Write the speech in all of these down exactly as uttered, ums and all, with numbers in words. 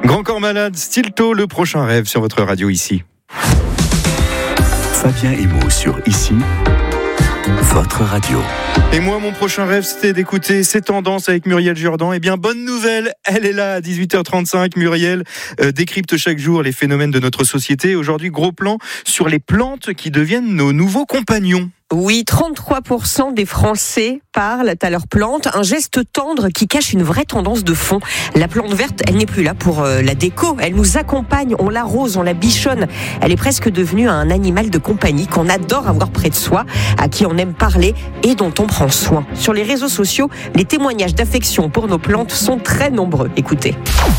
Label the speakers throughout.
Speaker 1: Grand Corps Malade, Stilto, le prochain rêve sur votre radio ici.
Speaker 2: Fabien Emo sur Ici, votre radio.
Speaker 1: Et moi, mon prochain rêve, c'était d'écouter ces tendances avec Muriel Jourdan. Eh bien, bonne nouvelle, elle est là à dix-huit heures trente-cinq. Muriel euh, décrypte chaque jour les phénomènes de notre société. Aujourd'hui, gros plan sur les plantes qui deviennent nos nouveaux compagnons.
Speaker 3: Oui, trente-trois pour cent des Français parlent à leurs plantes. Un geste tendre qui cache une vraie tendance de fond. La plante verte, elle n'est plus là pour euh, la déco. Elle nous accompagne, on l'arrose, on la bichonne. Elle est presque devenue un animal de compagnie qu'on adore avoir près de soi, à qui on aime parler et dont on prend soin. Sur les réseaux sociaux, les témoignages d'affection pour nos plantes sont très nombreux. Écoutez.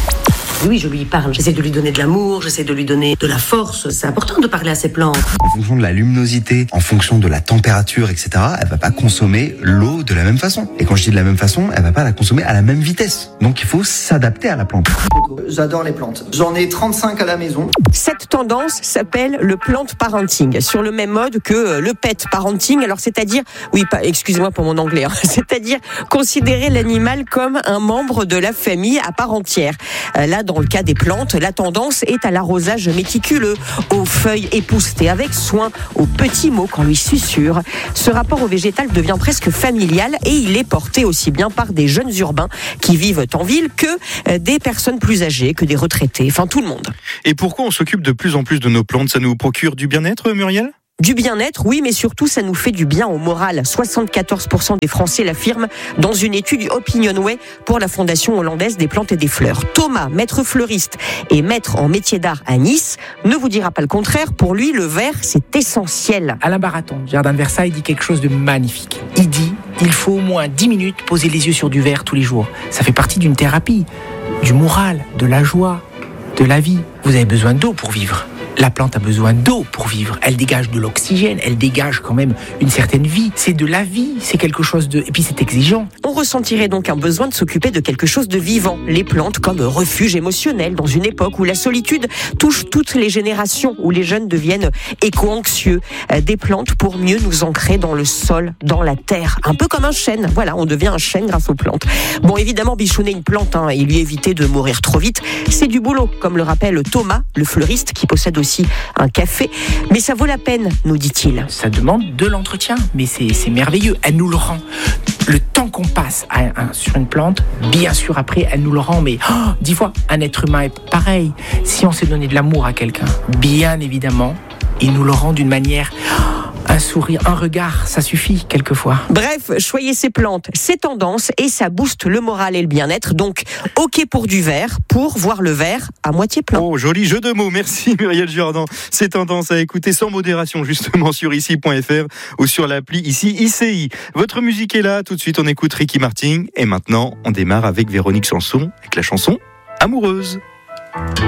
Speaker 4: Oui, je lui parle. J'essaie de lui donner de l'amour, j'essaie de lui donner de la force. C'est important de parler à ses plantes.
Speaker 5: En fonction de la luminosité, en fonction de la température, et cetera, elle va pas consommer l'eau de la même façon. Et quand je dis de la même façon, elle va pas la consommer à la même vitesse. Donc il faut s'adapter à la plante.
Speaker 6: J'adore les plantes. J'en ai trente-cinq à la maison.
Speaker 3: Cette tendance s'appelle le plant parenting, sur le même mode que le pet parenting. Alors c'est-à-dire, oui, pas, excusez-moi pour mon anglais, hein, c'est-à-dire considérer l'animal comme un membre de la famille à part entière. Euh, là, dans le cas des plantes, la tendance est à l'arrosage méticuleux, aux feuilles époustées avec soin, aux petits mots qu'on lui susurre. Ce rapport au végétal devient presque familial et il est porté aussi bien par des jeunes urbains qui vivent en ville que des personnes plus âgées, que des retraités, enfin tout le monde.
Speaker 1: Et pourquoi on s'occupe de plus en plus de nos plantes ? Ça nous procure du bien-être, Muriel ?
Speaker 3: Du bien-être, oui, mais surtout, ça nous fait du bien au moral. soixante-quatorze pour cent des Français l'affirment dans une étude Opinionway pour la Fondation hollandaise des plantes et des fleurs. Thomas, maître fleuriste et maître en métier d'art à Nice, ne vous dira pas le contraire. Pour lui, le vert, c'est essentiel.
Speaker 7: Alain Baraton, Jardin de Versailles, dit quelque chose de magnifique. Il dit, il faut au moins dix minutes poser les yeux sur du vert tous les jours. Ça fait partie d'une thérapie, du moral, de la joie, de la vie. Vous avez besoin d'eau pour vivre. La plante a besoin d'eau pour vivre. Elle dégage de l'oxygène, elle dégage quand même une certaine vie. C'est de la vie, c'est quelque chose de... Et puis c'est exigeant.
Speaker 3: On ressentirait donc un besoin de s'occuper de quelque chose de vivant. Les plantes comme refuge émotionnel dans une époque où la solitude touche toutes les générations, où les jeunes deviennent éco-anxieux. Des plantes pour mieux nous ancrer dans le sol, dans la terre. Un peu comme un chêne. Voilà, on devient un chêne grâce aux plantes. Bon, évidemment, bichonner une plante hein, et lui éviter de mourir trop vite, c'est du boulot, comme le rappelle Thomas, le fleuriste qui possède aussi aussi un café, mais ça vaut la peine, nous dit-il.
Speaker 7: Ça demande de l'entretien, mais c'est, c'est merveilleux, elle nous le rend. Le temps qu'on passe à, à, sur une plante, bien sûr après, elle nous le rend, mais oh, dix fois, un être humain est pareil. Si on s'est donné de l'amour à quelqu'un, bien évidemment, il nous le rend d'une manière... Un sourire, un regard, ça suffit quelquefois.
Speaker 3: Bref, choyez ces plantes, ces tendances et ça booste le moral et le bien-être. Donc, ok pour du vert, pour voir le verre à moitié plein.
Speaker 1: Oh, joli jeu de mots. Merci Muriel Jourdan. Ces tendances à écouter sans modération justement sur ici point f r ou sur l'appli ici I C I. Votre musique est là. Tout de suite, on écoute Ricky Martin et maintenant, on démarre avec Véronique Sanson avec la chanson Amoureuse.